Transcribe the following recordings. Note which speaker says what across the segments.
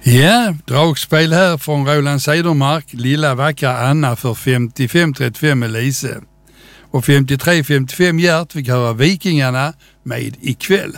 Speaker 1: Ja, dragspel här från Roland Cedermark. Lilla vackra Anna för 55-35 Elise. Och 53-55 Gert fick höra Vikingarna med ikväll.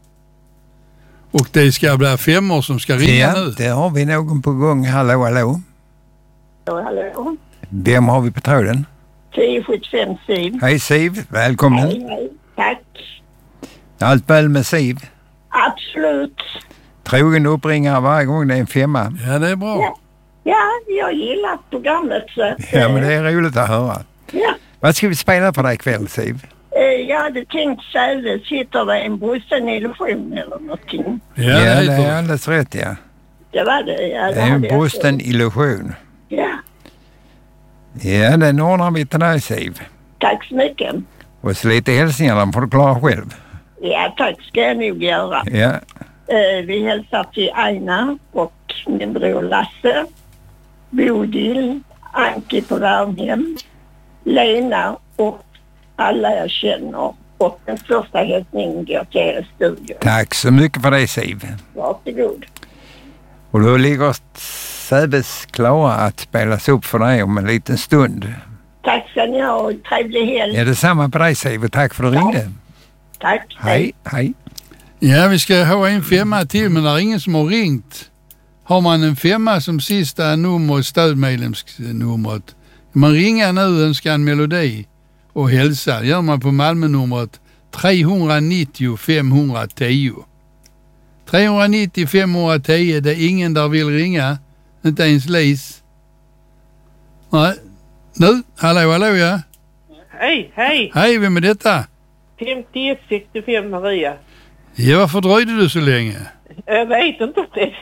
Speaker 1: Och det ska bli 5 år som ska ringa nu.
Speaker 2: Det har vi någon på gång. Hallå, hallå.
Speaker 3: Hallå.
Speaker 2: Vem har vi på tråden?
Speaker 3: 1075 Siv.
Speaker 2: Hej Siv, välkommen.
Speaker 3: Hej, tack.
Speaker 2: Allt väl med Siv?
Speaker 3: Absolut.
Speaker 2: Trogen uppringare varje gång det är en 5.
Speaker 1: Ja, det är bra.
Speaker 3: Ja, jag gillar programmet. Så,
Speaker 2: ja, men det är roligt att höra.
Speaker 3: Ja.
Speaker 2: Vad ska vi spela för dig ikväll, Siv?
Speaker 3: Jag hade tänkt säga, sitter det en brusten illusion eller någonting?
Speaker 2: Ja, det är alldeles rätt, ja.
Speaker 3: Det var det. Ja,
Speaker 2: det är en brusten illusion.
Speaker 3: Ja.
Speaker 2: Ja, den ordnar vi till dig, Siv.
Speaker 3: Tack så mycket.
Speaker 2: Och så lite hälsningar, de får du klara själv.
Speaker 3: Ja, tack ska jag nog göra.
Speaker 2: Ja.
Speaker 3: Vi hälsar till Aina och min bror Lasse, Bodil, Anki på Värmhem, Lena och alla jag känner. Och den första hälsningen går till er studio.
Speaker 2: Tack så mycket för det, Siv.
Speaker 3: Varsågod.
Speaker 2: Och då ligger Säbes klara att spelas upp för dig om en liten stund.
Speaker 3: Tack ska ni ha och trevlig helg.
Speaker 2: Ja, det är samma på dig, Siv, och tack för att du ringde.
Speaker 3: Tack.
Speaker 2: Hej, hej.
Speaker 1: Ja, vi ska ha en 5 till, men det är ingen som har ringt. Har man en 5 som sista nummer, stödmedlemsnumret, man ringer nu och önskar en melodi och hälsa. Gör man på Malmö-numret 390 510. 390 510, det är ingen där vill ringa. Inte ens Lis. Nej. Nu, hallå, ja.
Speaker 4: Hej.
Speaker 1: Hej, vem är detta?
Speaker 4: 5165 Maria.
Speaker 1: Ja, varför dröjde du så länge?
Speaker 4: Jag vet inte det.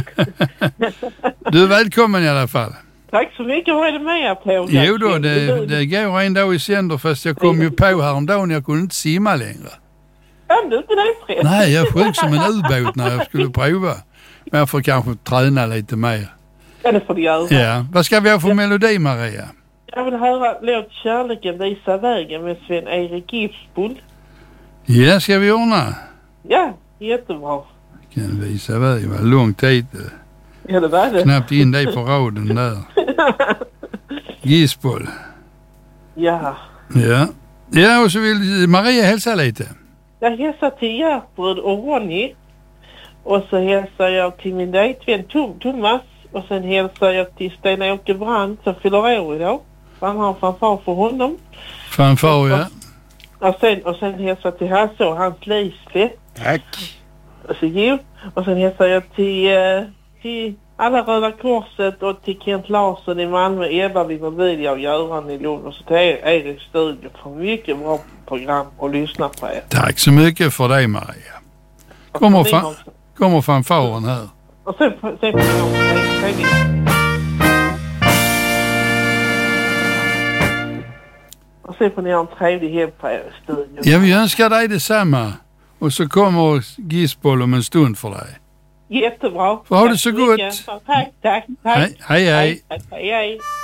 Speaker 1: Du är välkommen i alla fall.
Speaker 4: Tack så mycket, vad är det med på?
Speaker 1: Jo då, det går en dag i sänder, fast jag kom ju på häromdagen jag kunde inte simma längre.
Speaker 4: Kan du inte det, Fred?
Speaker 1: Nej, jag sjönk som en ubåt när jag skulle prova. Men jag får kanske träna lite mer.
Speaker 4: Ja, det får du göra.
Speaker 1: Ja, vad ska vi ha för melodi, Maria?
Speaker 4: Jag vill höra Låt kärleken visa vägen med Sven-Erik Giftbull.
Speaker 1: Ja, ska vi ordna?
Speaker 4: Ja, jättebra.
Speaker 1: Kan visa vägen, vad lång tid.
Speaker 4: Ja, det var det.
Speaker 1: Knappt in dig på raden där. Giftbull.
Speaker 4: Ja.
Speaker 1: Ja, och så vill Maria hälsa lite.
Speaker 4: Jag hälsar till Gertrud och Ronny. Och så hälsar jag till min dejtvän Thomas. Och sen hälsar jag till Sten-Åke Brandt som fyller år idag. Han har en fanfar för honom.
Speaker 1: Fanfar, ja.
Speaker 4: Och sen hälsar jag till Hasse och hans Lisbeth.
Speaker 2: Tack.
Speaker 4: Och sen hälsar jag till alla Röda Korset och till Kent Larsson i Malmö, Ebba vid Mobilia och Göran i Lund. Och så till er i studion för mycket bra program och lyssna på er.
Speaker 1: Tack så mycket för dig, Maria. Kommer fanfaren här.
Speaker 4: Och sen får ni och sen får ni ha en trevlig helg på er i studion.
Speaker 1: Ja, vi önskar dig detsamma. Och så kommer Giftbull om en stund för dig.
Speaker 4: Jättebra.
Speaker 1: Får ha det så gott.
Speaker 4: Tack.
Speaker 1: Hej.
Speaker 4: Hej.